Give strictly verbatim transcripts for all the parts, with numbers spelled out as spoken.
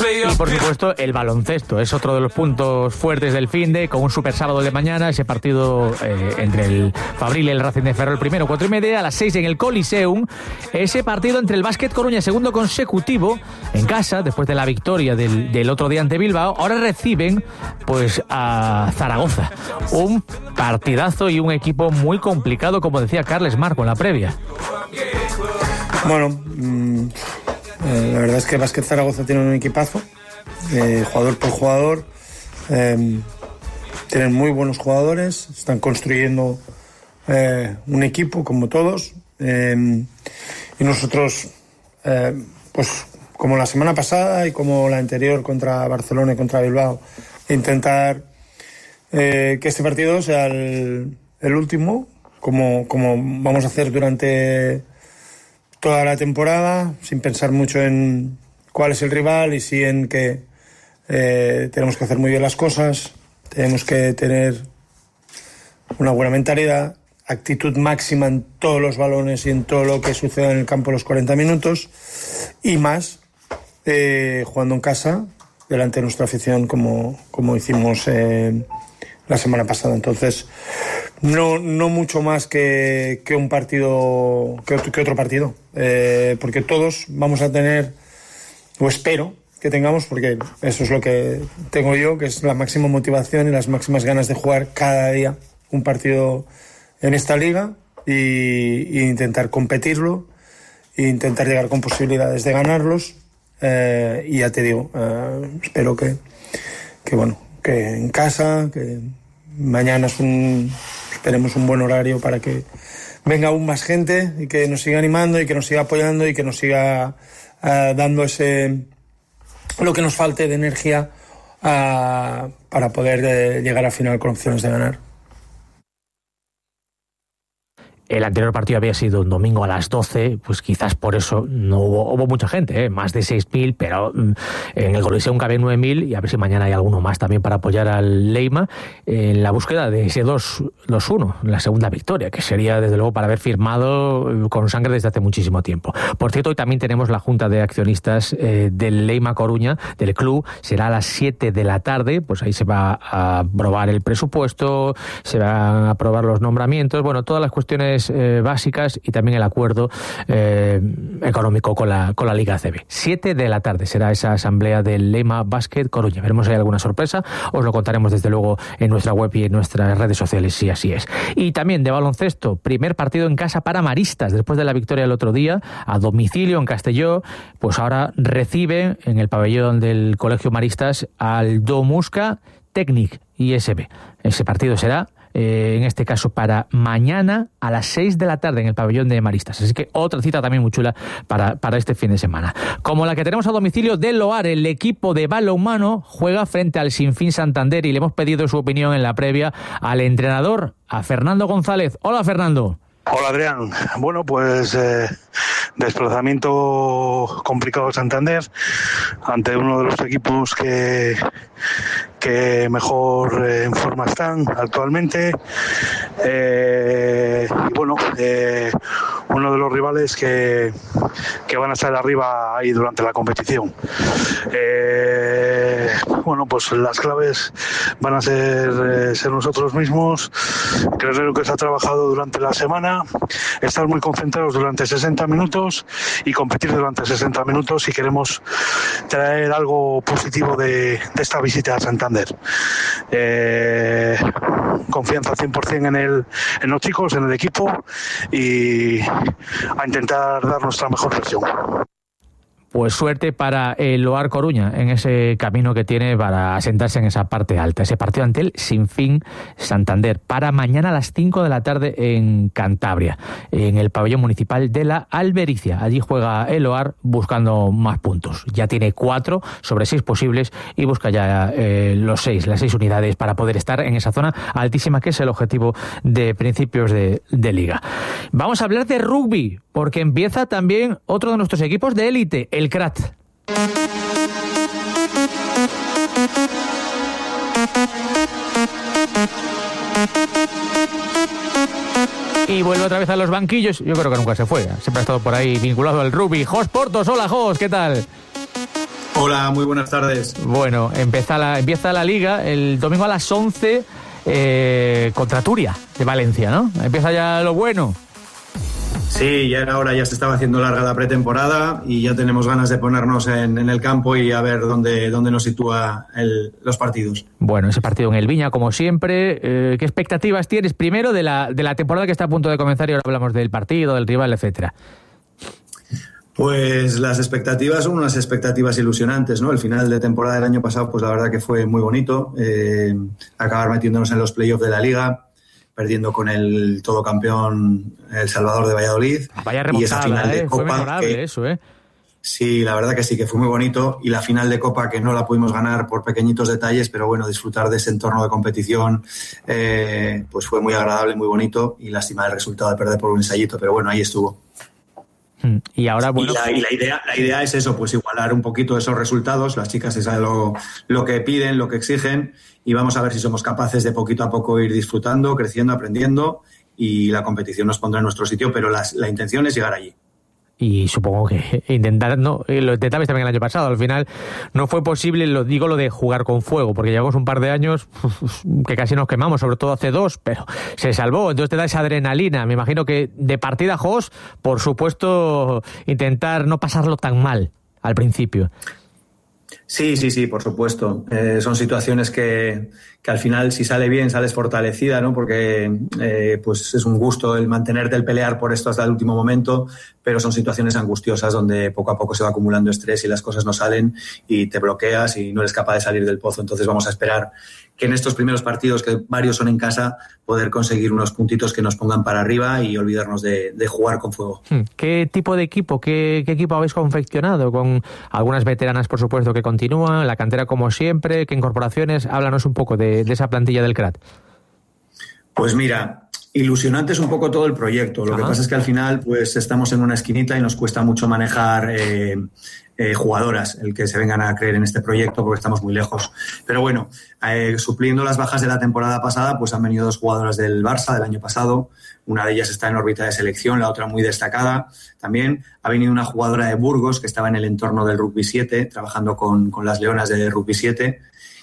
Y por supuesto el baloncesto es otro de los puntos fuertes del finde, con un super sábado de mañana, ese partido eh, entre el Fabril y el Racing de Ferrol, el primero, cuatro y media, a las seis en el Coliseum, ese partido entre el Básquet Coruña, segundo consecutivo, en casa, después de la victoria del, del otro día ante Bilbao. Ahora reciben pues a Zaragoza, un partidazo y un equipo muy complicado, como decía Carles Marco en la previa. Bueno, mmm, eh, la verdad es que Básquet Zaragoza tiene un equipazo, eh, jugador por jugador, eh, tienen muy buenos jugadores, están construyendo eh, un equipo como todos, eh, y nosotros, eh, pues como la semana pasada y como la anterior contra Barcelona y contra Bilbao, intentar eh, que este partido sea el, el último, como, como vamos a hacer durante toda la temporada, sin pensar mucho en cuál es el rival y sí en que eh, tenemos que hacer muy bien las cosas, tenemos que tener una buena mentalidad, actitud máxima en todos los balones y en todo lo que suceda en el campo los cuarenta minutos y más eh, jugando en casa delante de nuestra afición como, como hicimos eh, la semana pasada. Entonces no, no mucho más que, que un partido que otro, que otro partido, eh, porque todos vamos a tener, o espero que tengamos, porque eso es lo que tengo yo, que es la máxima motivación y las máximas ganas de jugar cada día un partido en esta liga y, y intentar competirlo e intentar llegar con posibilidades de ganarlos, eh, y ya te digo, eh, espero que, que bueno, que en casa, que mañana es un, esperemos un buen horario para que venga aún más gente y que nos siga animando y que nos siga apoyando y que nos siga uh, dando ese, lo que nos falte de energía uh, para poder uh, llegar al final con opciones de ganar. El anterior partido había sido un domingo a las doce, pues quizás por eso no hubo, hubo mucha gente, ¿eh? Más de seis mil, pero mm, en el Coliseum caben nueve mil y a ver si mañana hay alguno más también para apoyar al Leima en la búsqueda de ese dos uno, la segunda victoria, que sería desde luego para haber firmado con sangre desde hace muchísimo tiempo. Por cierto, hoy también tenemos la Junta de Accionistas eh, del Leima Coruña, del club, será a las siete de la tarde, pues ahí se va a aprobar el presupuesto, se van a aprobar los nombramientos, bueno, todas las cuestiones Eh, básicas y también el acuerdo eh, económico con la, con la Liga A C B. siete de la tarde será esa asamblea del Leima Básquet Coruña. Veremos si hay alguna sorpresa, os lo contaremos desde luego en nuestra web y en nuestras redes sociales si así es. Y también de baloncesto, primer partido en casa para Maristas, después de la victoria del otro día, a domicilio en Castelló, pues ahora recibe en el pabellón del Colegio Maristas al Domusca Technic I S B. Ese partido será Eh, en este caso para mañana a las seis de la tarde en el pabellón de Maristas. Así que otra cita también muy chula para, para este fin de semana. Como la que tenemos a domicilio del Loar, el equipo de balonmano juega frente al Sinfín Santander y le hemos pedido su opinión en la previa al entrenador, a Fernando González. Hola, Fernando. Hola, Adrián. Bueno, pues eh, desplazamiento complicado de Santander ante uno de los equipos que que mejor eh, en forma están actualmente, eh, y bueno, eh, uno de los rivales que, que van a estar arriba ahí durante la competición. Eh, bueno, pues las claves van a ser, eh, ser nosotros mismos, creo que se ha trabajado durante la semana, estar muy concentrados durante sesenta minutos y competir durante sesenta minutos si queremos traer algo positivo de, de esta visita a Santander. Eh, confianza cien por ciento en, el, en los chicos, en el equipo y a intentar dar nuestra mejor versión. Pues suerte para el Loar Coruña en ese camino que tiene para asentarse en esa parte alta. Ese partido ante el Sinfín Santander para mañana a las cinco de la tarde en Cantabria, en el pabellón municipal de la Albericia. Allí juega el Loar buscando más puntos. Ya tiene cuatro sobre seis posibles y busca ya eh, los seis, las seis unidades para poder estar en esa zona altísima que es el objetivo de principios de, de liga. Vamos a hablar de rugby porque empieza también otro de nuestros equipos de élite, el C R A T. Y vuelve otra vez a los banquillos. Yo creo que nunca se fue. Siempre ha estado por ahí vinculado al rugby. Jos Portos, hola Jos, ¿qué tal? Hola, muy buenas tardes. Bueno, empieza la, empieza la Liga el domingo a las once eh, contra Turia de Valencia, ¿no? Empieza ya lo bueno. Sí, ya era hora, ya se estaba haciendo larga la pretemporada y ya tenemos ganas de ponernos en, en el campo y a ver dónde, dónde nos sitúa el, los partidos. Bueno, ese partido en el Viña, como siempre. Eh, ¿Qué expectativas tienes primero de la, de la temporada que está a punto de comenzar y ahora hablamos del partido, del rival, etcétera? Pues las expectativas son unas expectativas ilusionantes, ¿no? El final de temporada del año pasado, pues la verdad que fue muy bonito. Eh, acabar metiéndonos en los playoffs de la Liga, perdiendo con el todo campeón El Salvador de Valladolid. Vaya remontada, y esa final de eh, Copa, fue memorable que, eso, ¿eh? Sí, la verdad que sí, que fue muy bonito. Y la final de Copa, que no la pudimos ganar por pequeñitos detalles, pero bueno, disfrutar de ese entorno de competición, eh, pues fue muy agradable, muy bonito. Y lástima el resultado de perder por un ensayito, pero bueno, ahí estuvo. Y ahora, bueno, y la, y la idea la idea es eso, pues igualar un poquito esos resultados. Las chicas es lo, lo que piden, lo que exigen, y vamos a ver si somos capaces de poquito a poco ir disfrutando, creciendo, aprendiendo, y la competición nos pondrá en nuestro sitio, pero las, la intención es llegar allí. Y supongo que intentar, no, lo intentabais también el año pasado, al final no fue posible, lo digo, lo de jugar con fuego, porque llevamos un par de años que casi nos quemamos, sobre todo hace dos, pero se salvó, entonces te da esa adrenalina. Me imagino que de partida, Jos, por supuesto, intentar no pasarlo tan mal al principio. Sí, sí, sí, por supuesto. Eh, son situaciones que, que al final, si sale bien, sales fortalecida, ¿no? Porque eh, pues es un gusto el mantenerte, el pelear por esto hasta el último momento, pero son situaciones angustiosas donde poco a poco se va acumulando estrés y las cosas no salen y te bloqueas y no eres capaz de salir del pozo. Entonces vamos a esperar que en estos primeros partidos, que varios son en casa, poder conseguir unos puntitos que nos pongan para arriba y olvidarnos de, de jugar con fuego. ¿Qué tipo de equipo, qué, qué equipo habéis confeccionado? Con algunas veteranas, por supuesto, que continúan, la cantera como siempre, ¿qué incorporaciones? Háblanos un poco de, de esa plantilla del C R A T. Pues mira, ilusionante es un poco todo el proyecto. Lo Ajá. que pasa es que al final pues estamos en una esquinita y nos cuesta mucho manejar eh, eh, jugadoras, el que se vengan a creer en este proyecto, porque estamos muy lejos. Pero bueno, eh, supliendo las bajas de la temporada pasada, pues han venido dos jugadoras del Barça del año pasado. Una de ellas está en órbita de selección, la otra muy destacada. También ha venido una jugadora de Burgos que estaba en el entorno del Rugby siete, trabajando con, con las leonas de Rugby siete.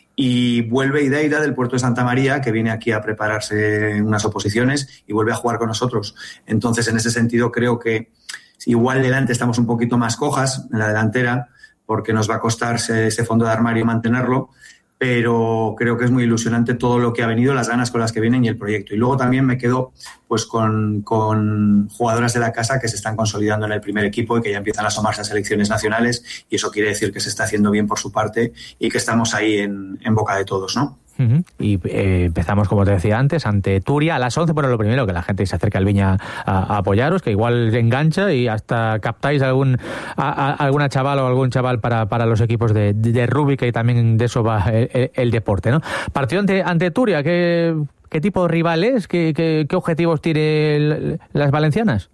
Y vuelve Ideira del Puerto de Santa María, que viene aquí a prepararse unas oposiciones y vuelve a jugar con nosotros. Entonces, en ese sentido, creo que igual delante estamos un poquito más cojas en la delantera, porque nos va a costar ese fondo de armario mantenerlo, pero creo que es muy ilusionante todo lo que ha venido, las ganas con las que vienen y el proyecto. Y luego también me quedo pues con, con jugadoras de la casa que se están consolidando en el primer equipo y que ya empiezan a asomarse a selecciones nacionales, y eso quiere decir que se está haciendo bien por su parte y que estamos ahí en, en boca de todos, ¿no? Uh-huh. Y eh, empezamos, como te decía antes, ante Turia a las once. Bueno, lo primero, que la gente se acerque al Viña a, a apoyaros, que igual engancha y hasta captáis algún a, a, alguna chaval o algún chaval para, para los equipos de, de, de rugby, que también de eso va el, el, el deporte, ¿no? Partido ante, ante Turia, ¿qué, qué tipo de rival es? ¿Qué, qué, qué objetivos tiene el, las valencianas?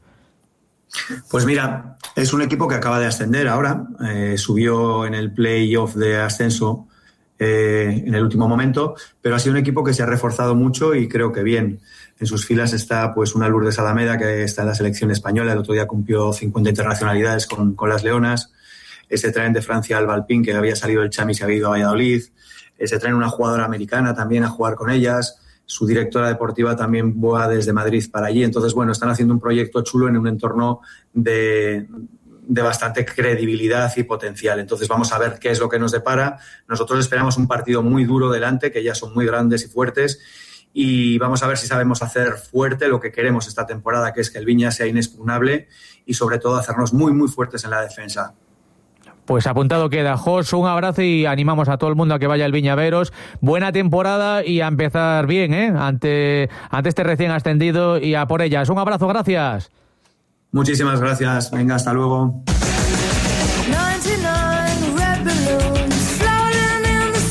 Pues mira, es un equipo que acaba de ascender ahora, eh, subió en el play-off de ascenso Eh, en el último momento, pero ha sido un equipo que se ha reforzado mucho y creo que bien. En sus filas está pues una Lourdes Alameda, que está en la selección española, el otro día cumplió cincuenta internacionalidades con, con las leonas. Eh, se traen de Francia al Valpín, que había salido el Chami y se había ido a Valladolid. Eh, se traen una jugadora americana también a jugar con ellas. Su directora deportiva también va desde Madrid para allí. Entonces, bueno, están haciendo un proyecto chulo en un entorno de... de bastante credibilidad y potencial. Entonces vamos a ver qué es lo que nos depara. Nosotros esperamos un partido muy duro delante, que ya son muy grandes y fuertes, y vamos a ver si sabemos hacer fuerte lo que queremos esta temporada, que es que el Viña sea inexpugnable y sobre todo hacernos muy muy fuertes en la defensa. Pues apuntado queda. Jos, un abrazo y animamos a todo el mundo a que vaya al Viña a veros. Buena temporada y a empezar bien, ¿eh? Ante, ante este recién ascendido, y a por ellas. Un abrazo, gracias. Muchísimas gracias. Venga, hasta luego. Más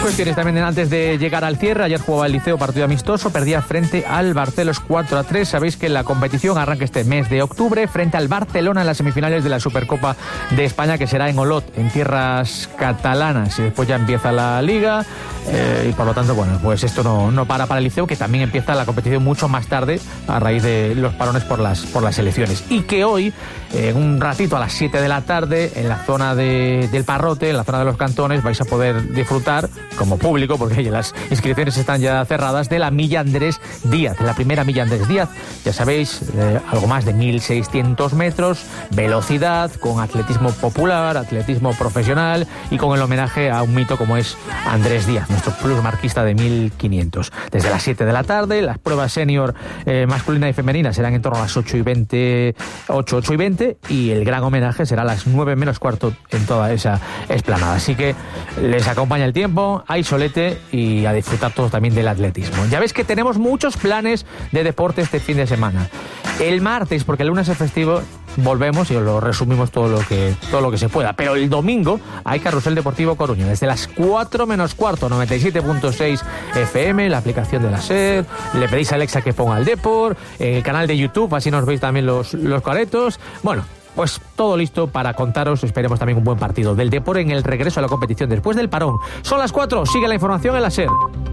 cuestiones también antes de llegar al cierre. Ayer jugaba el Liceo partido amistoso, perdía frente al Barcelos cuatro a tres. Sabéis que la competición arranca este mes de octubre frente al Barcelona en las semifinales de la Supercopa de España, que será en Olot, en tierras catalanas, y después ya empieza la Liga, eh, y por lo tanto, bueno, pues esto no, no para para el Liceo, que también empieza la competición mucho más tarde a raíz de los parones por las, por las elecciones. Y que hoy, en un ratito a las siete de la tarde, en la zona de, del Parrote, en la zona de los Cantones, vais a poder disfrutar como público, porque las inscripciones están ya cerradas, de la Milla Andrés Díaz, la primera Milla Andrés Díaz. Ya sabéis, eh, algo más de mil seiscientos metros, velocidad, con atletismo popular, atletismo profesional y con el homenaje a un mito como es Andrés Díaz, nuestro plus marquista de mil quinientos. Desde las siete de la tarde, las pruebas senior eh, masculina y femenina serán en torno a las ocho y veinte, ocho, ocho y veinte, y el gran homenaje será a las nueve menos cuarto en toda esa explanada. Así que les acompaña el tiempo, hay solete y a disfrutar todos también del atletismo. Ya ves que tenemos muchos planes de deporte este fin de semana. El martes, porque el lunes es festivo, volvemos y os lo resumimos todo lo que todo lo que se pueda. Pero el domingo hay Carrusel Deportivo Coruña, desde las cuatro menos cuarto, noventa y siete punto seis F M, la aplicación de la SER. Le pedís a Alexa que ponga el Depor, en el canal de YouTube, así nos veis también los, los caretos. Bueno, pues todo listo para contaros, esperemos también un buen partido del Depor en el regreso a la competición después del parón. Son las cuatro, sigue la información en la SER.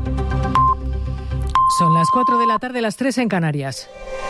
Son las cuatro de la tarde, las tres en Canarias.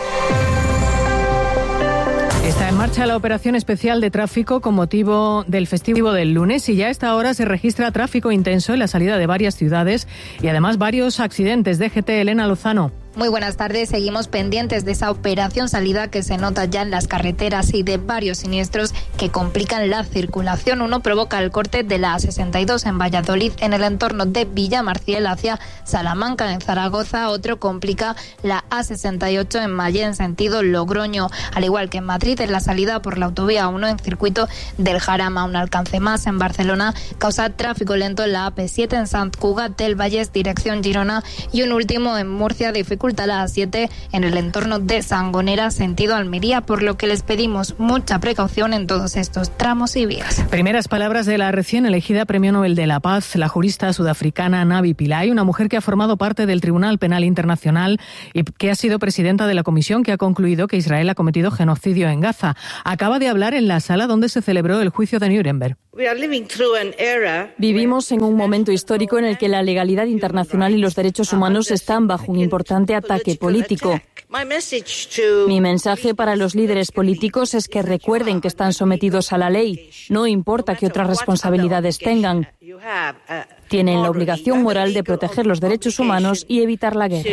Está en marcha la operación especial de tráfico con motivo del festivo del lunes, y ya a esta hora se registra tráfico intenso en la salida de varias ciudades y además varios accidentes. D G T, Elena Lozano. Muy buenas tardes. Seguimos pendientes de esa operación salida que se nota ya en las carreteras y de varios siniestros que complican la circulación. Uno provoca el corte de la A sesenta y dos en Valladolid, en el entorno de Villamarciel hacia Salamanca en Zaragoza. Otro complica la A sesenta y ocho en Mayén, sentido Logroño. Al igual que en Madrid, en la salida por la autovía uno en circuito del Jarama. Un alcance más en Barcelona causa tráfico lento en la A P siete en Sant Cugat del Vallès, dirección Girona. Y un último en Murcia, dificulta la A siete en el entorno de Sangonera, sentido Almería, por lo que les pedimos mucha precaución en todos estos tramos y vías. Primeras palabras de la recién elegida Premio Nobel de la Paz, la jurista sudafricana Navi Pillay, una mujer que ha formado parte del Tribunal Penal Internacional y que ha sido presidenta de la comisión que ha concluido que Israel ha cometido genocidio en Gaza. Acaba de hablar en la sala donde se celebró el juicio de Nuremberg. Vivimos en un momento histórico en el que la legalidad internacional y los derechos humanos están bajo un importante ataque político. Mi mensaje para los líderes políticos es que recuerden que están sometidos a la ley, no importa qué otras responsabilidades tengan. Tienen la obligación moral de proteger los derechos humanos y evitar la guerra.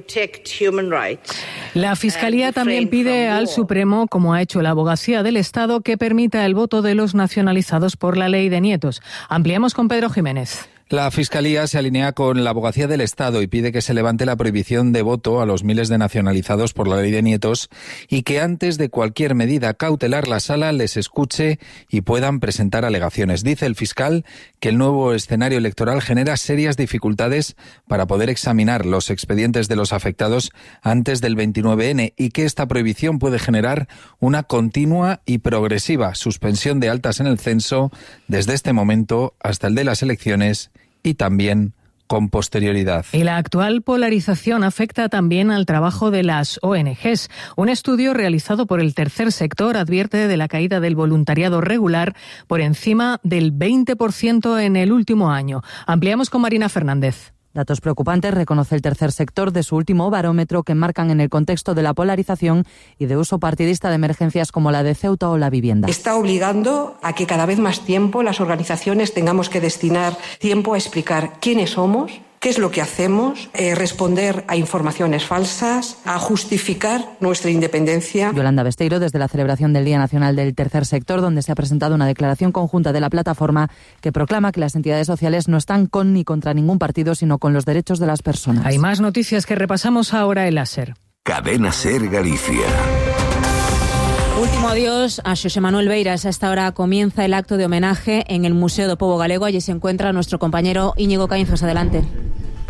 La Fiscalía también pide al Supremo, como ha hecho la Abogacía del Estado, que permita el voto de los nacionalizados por la ley de nietos. Ampliamos con Pedro Jiménez. La Fiscalía se alinea con la Abogacía del Estado y pide que se levante la prohibición de voto a los miles de nacionalizados por la ley de nietos y que antes de cualquier medida cautelar la Sala les escuche y puedan presentar alegaciones. Dice el fiscal que el nuevo escenario electoral genera serias dificultades para poder examinar los expedientes de los afectados antes del veintinueve ene y que esta prohibición puede generar una continua y progresiva suspensión de altas en el censo desde este momento hasta el de las elecciones y también con posterioridad. Y la actual polarización afecta también al trabajo de las O N Ges. Un estudio realizado por el tercer sector advierte de la caída del voluntariado regular por encima del veinte por ciento en el último año. Ampliamos con Marina Fernández. Datos preocupantes, reconoce el tercer sector de su último barómetro, que enmarcan en el contexto de la polarización y de uso partidista de emergencias como la de Ceuta o la vivienda. Está obligando a que cada vez más tiempo las organizaciones tengamos que destinar tiempo a explicar quiénes somos, qué es lo que hacemos, eh, responder a informaciones falsas, a justificar nuestra independencia. Yolanda Besteiro, desde la celebración del Día Nacional del Tercer Sector, donde se ha presentado una declaración conjunta de la plataforma que proclama que las entidades sociales no están con ni contra ningún partido, sino con los derechos de las personas. Hay más noticias que repasamos ahora en la SER. Cadena SER Galicia. Último adiós a Xosé Manuel Beiras. A esta hora comienza el acto de homenaje en el Museo do Pobo Galego. Allí se encuentra nuestro compañero Íñigo Caínzos. Adelante.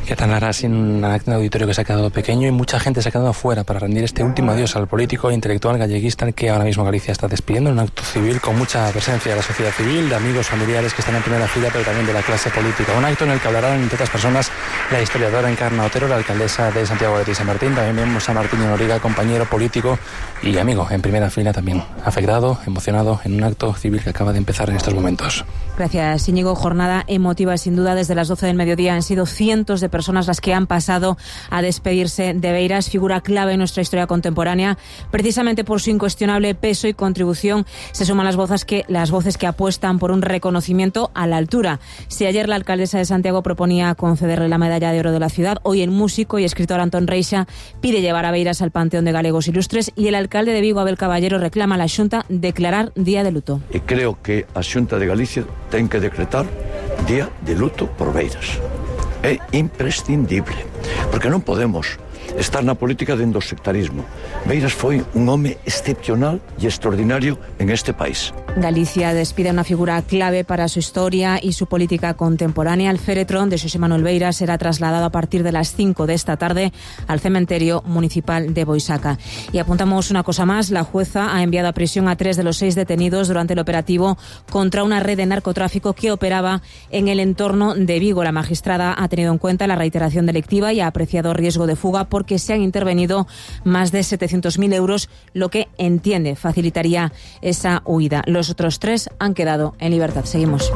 ¿Qué tal, Lara? Sin un acto de auditorio que se ha quedado pequeño y mucha gente se ha quedado fuera para rendir este último adiós al político e intelectual galleguista que ahora mismo Galicia está despidiendo en un acto civil con mucha presencia de la sociedad civil, de amigos, familiares que están en primera fila, pero también de la clase política. Un acto en el que hablarán, entre otras personas, la historiadora Encarna Otero, la alcaldesa de Santiago de San Martín, también vemos a Martín Noriga, compañero político y amigo en primera fila también, afectado, emocionado en un acto civil que acaba de empezar en estos momentos. Gracias, Íñigo. Jornada emotiva, sin duda. Desde las doce del mediodía han sido cientos de personas las que han pasado a despedirse de Beiras, figura clave en nuestra historia contemporánea. Precisamente por su incuestionable peso y contribución se suman las voces que, las voces que apuestan por un reconocimiento a la altura. Si ayer la alcaldesa de Santiago proponía concederle la medalla de oro de la ciudad, hoy el músico y escritor Antón Reixa pide llevar a Beiras al Panteón de Galegos Ilustres y el alcalde de Vigo, Abel Caballero, reclama a la Xunta declarar día de luto. E creo que a Xunta de Galicia ten que decretar día de luto por Beiras. É imprescindible, porque non podemos estar na política dentro do sectarismo. Beiras foi un home excepcional e extraordinario en este país. Galicia despide a una figura clave para su historia y su política contemporánea. El féretro de Xosé Manuel Beiras será trasladado a partir de las cinco de esta tarde al cementerio municipal de Boisaca. Y apuntamos una cosa más, la jueza ha enviado a prisión a tres de los seis detenidos durante el operativo contra una red de narcotráfico que operaba en el entorno de Vigo. La magistrada ha tenido en cuenta la reiteración delictiva y ha apreciado riesgo de fuga porque se han intervenido más de setecientos mil euros, lo que entiende facilitaría esa huida. Los otros tres han quedado en libertad. Seguimos.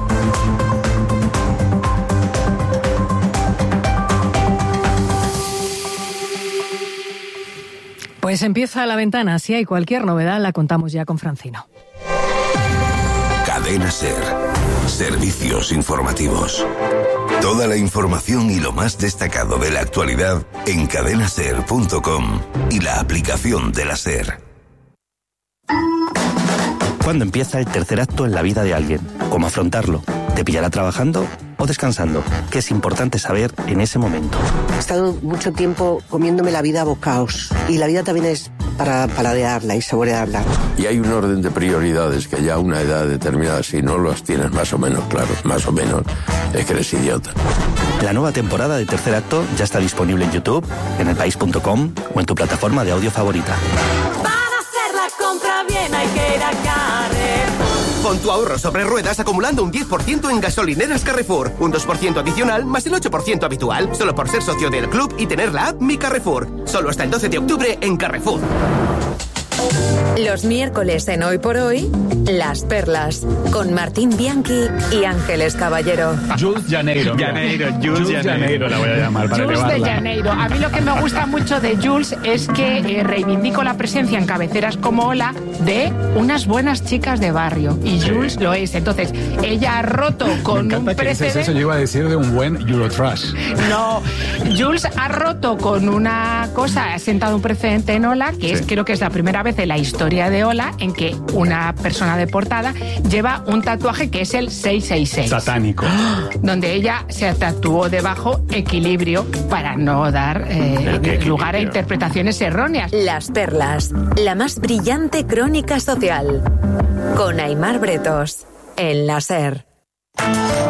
Pues empieza La Ventana. Si hay cualquier novedad, la contamos ya con Francino. Cadena SER. Servicios informativos. Toda la información y lo más destacado de la actualidad en cadena ser punto com y la aplicación de la SER. ¿Cuándo empieza el tercer acto en la vida de alguien? ¿Cómo afrontarlo? ¿Te pillará trabajando o descansando? ¿Qué es importante saber en ese momento? He estado mucho tiempo comiéndome la vida a bocaos y la vida también es para paladearla y saborearla. Y hay un orden de prioridades que ya a una edad determinada, si no los tienes más o menos claros, más o menos, es que eres idiota. La nueva temporada de Tercer Acto ya está disponible en YouTube, en el país punto com o en tu plataforma de audio favorita. Para hacer la compra bien hay que ir a Carrefour. Pon tu ahorro sobre ruedas acumulando un diez por ciento en gasolineras Carrefour. Un dos por ciento adicional más el ocho por ciento habitual. Solo por ser socio del club y tener la app Mi Carrefour. Solo hasta el doce de octubre en Carrefour. Los miércoles en Hoy por Hoy, Las Perlas, con Martín Bianchi y Ángeles Caballero. Jules Janeiro. Janeiro, Jules, Jules Janeiro. Janeiro la voy a llamar para Jules elevarla. de Janeiro. A mí lo que me gusta mucho de Jules es que eh, reivindico la presencia en cabeceras como Hola de unas buenas chicas de barrio. Y Jules sí. lo es. Entonces, ella ha roto con me un que precedente. Eso yo iba a decir de un buen Eurotrash. No, Jules ha roto con una cosa, ha sentado un precedente en Hola, que sí. es creo que es la primera vez en la historia de Hola en que una persona de portada lleva un tatuaje que es el seiscientos sesenta y seis. Satánico. Donde ella se tatuó debajo equilibrio para no dar eh, lugar a interpretaciones erróneas. Las Perlas, la más brillante crónica social. Con Aimar Bretos, en la SER.